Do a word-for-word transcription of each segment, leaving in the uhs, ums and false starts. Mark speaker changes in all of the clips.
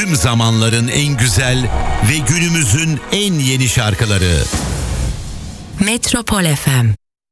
Speaker 1: Tüm zamanların en güzel ve günümüzün en yeni şarkıları Metropol F M.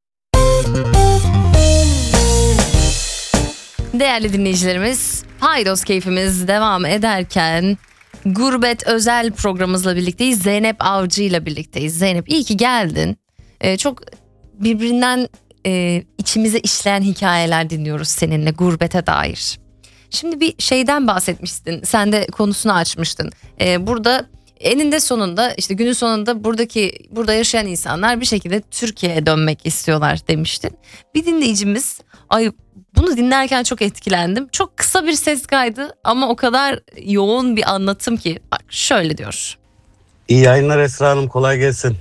Speaker 2: Değerli dinleyicilerimiz, Paydos keyfimiz devam ederken Gurbet özel programımızla birlikteyiz. Zeynep Avcı ile birlikteyiz. Zeynep, iyi ki geldin. Ee, çok birbirinden e, içimize işleyen hikayeler dinliyoruz seninle gurbete dair. Şimdi bir şeyden bahsetmiştin. Sen de konusunu açmıştın. Ee, burada eninde sonunda, işte günün sonunda buradaki burada yaşayan insanlar bir şekilde Türkiye'ye dönmek istiyorlar demiştin. Bir dinleyicimiz, ay bunu dinlerken çok etkilendim. Çok kısa bir ses kaydı ama o kadar yoğun bir anlatım ki. Bak şöyle diyor.
Speaker 3: İyi yayınlar Esra Hanım, kolay gelsin.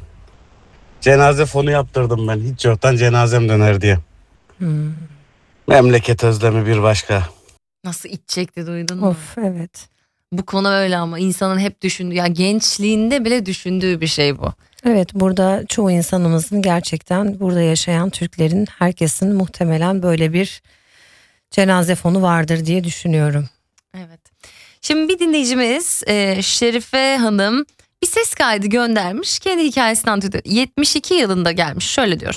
Speaker 3: Cenaze fonu yaptırdım ben. Hiç yoktan cenazem döner diye. Hmm. Memleket özlemi bir başka.
Speaker 2: Nasıl iç çekti, duydun mu?
Speaker 4: Of, evet.
Speaker 2: Bu konu öyle ama insanın hep düşündüğü, ya gençliğinde bile düşündüğü bir şey bu.
Speaker 4: Evet, burada çoğu insanımızın, gerçekten burada yaşayan Türklerin, herkesin muhtemelen böyle bir cenaze fonu vardır diye düşünüyorum.
Speaker 2: Evet. Şimdi bir dinleyicimiz e, Şerife Hanım bir ses kaydı göndermiş. Kendi hikayesini anlatıyor. yetmiş iki yılında gelmiş. Şöyle diyor.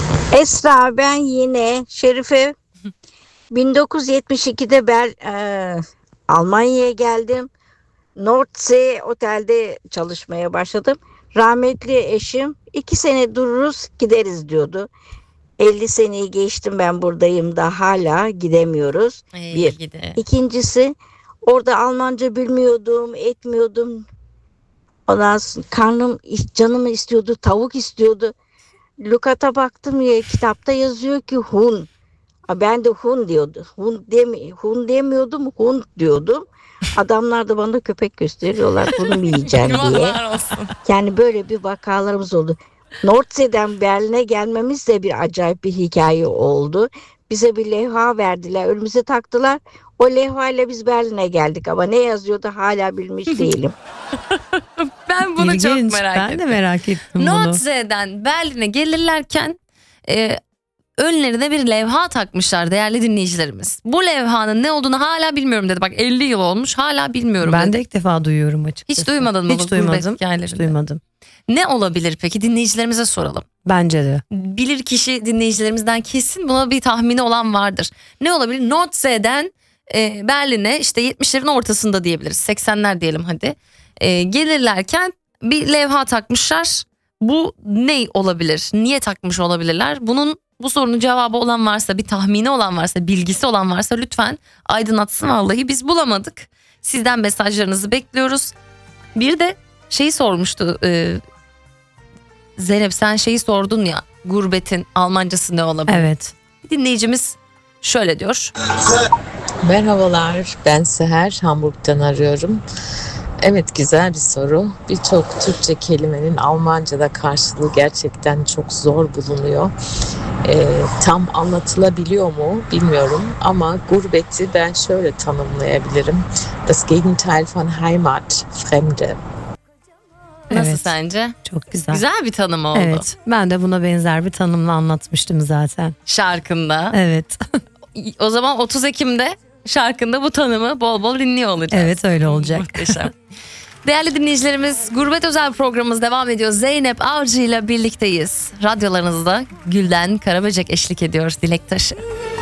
Speaker 5: Esra, ben yine Şerife. bin dokuz yüz yetmiş ikide ben e, Almanya'ya geldim. Nordsee Otel'de çalışmaya başladım. Rahmetli eşim iki sene dururuz gideriz diyordu. elli seneyi geçtim, ben buradayım da hala gidemiyoruz.
Speaker 2: Ey,
Speaker 5: bir.
Speaker 2: gide.
Speaker 5: İkincisi, orada Almanca bilmiyordum, etmiyordum. Ondan sonra karnım, canımı istiyordu, tavuk istiyordu. Lukata baktım ya, kitapta yazıyor ki hun. Ben de hun diyordu. Hun demi, hun demiyordum, hun diyordum. Adamlar da bana köpek gösteriyorlar, bunu mu yiyeceğim diye. Yani böyle bir vakalarımız oldu. Nordsee'den Berlin'e gelmemiz de bir acayip bir hikaye oldu. Bize bir levha verdiler, önümüze taktılar. O levhayla biz Berlin'e geldik ama ne yazıyordu hala bilmiş değilim.
Speaker 2: Ben bunu
Speaker 4: İlginç,
Speaker 2: çok merak
Speaker 4: ben
Speaker 2: ettim.
Speaker 4: de merak ettim bunu.
Speaker 2: Nordsee'den Berlin'e gelirlerken e, önlerine bir levha takmışlar değerli dinleyicilerimiz. Bu levhanın ne olduğunu hala bilmiyorum dedi. Bak elli yıl olmuş, hala bilmiyorum
Speaker 4: Ben
Speaker 2: dedi.
Speaker 4: de ilk defa duyuyorum açıkçası.
Speaker 2: Hiç duymadın mı?
Speaker 4: Hiç duymadım. Hiç duymadım.
Speaker 2: Ne olabilir peki, dinleyicilerimize soralım.
Speaker 4: Bence de.
Speaker 2: Bilir kişi dinleyicilerimizden kesin buna bir tahmini olan vardır. Ne olabilir? Nordsee'den e, Berlin'e, işte yetmişlerin ortasında diyebiliriz. seksenler diyelim hadi. E, gelirlerken bir levha takmışlar. Bu ne olabilir? Niye takmış olabilirler? Bunun bu sorunun cevabı olan varsa, bir tahmini olan varsa, bilgisi olan varsa lütfen aydınlatsın. Vallahi biz bulamadık. Sizden mesajlarınızı bekliyoruz. Bir de şeyi sormuştu e, Zeynep, sen şeyi sordun ya, gurbetin Almancası ne olabilir?
Speaker 4: Evet.
Speaker 2: Dinleyicimiz şöyle diyor.
Speaker 6: Merhabalar, ben Seher, Hamburg'dan arıyorum. Evet, güzel bir soru. Birçok Türkçe kelimenin Almanca'da karşılığı gerçekten çok zor bulunuyor. Ee, tam anlatılabiliyor mu bilmiyorum ama gurbeti ben şöyle tanımlayabilirim. Das Gegenteil von Heimat, Fremde.
Speaker 2: Nasıl
Speaker 4: Evet.
Speaker 2: sence?
Speaker 4: Çok güzel.
Speaker 2: Güzel bir tanım oldu.
Speaker 4: Evet. Ben de buna benzer bir tanımla anlatmıştım zaten.
Speaker 2: Şarkında.
Speaker 4: Evet.
Speaker 2: O zaman otuz Ekim'de şarkında bu tanımı bol bol dinliyor olacağız.
Speaker 4: Evet, öyle olacak.
Speaker 2: Muhteşem. Değerli dinleyicilerimiz, Gurbet özel programımız devam ediyor. Zeynep Avcı ile birlikteyiz. Radyolarınızda Gülden Karaböcek eşlik ediyor, Dilek Taşı.